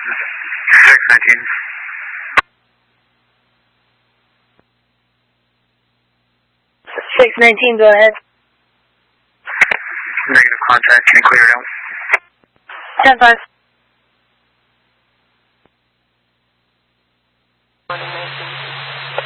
619. 619, go ahead. Negative contact, can you clear it out? 10-5.